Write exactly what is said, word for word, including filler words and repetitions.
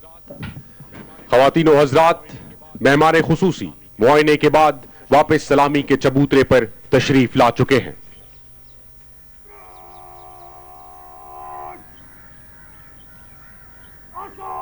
ख्वातीन व हजरात, मेहमान खुसूसी मुआयने के बाद वापस सलामी के चबूतरे पर तशरीफ ला चुके हैं। आका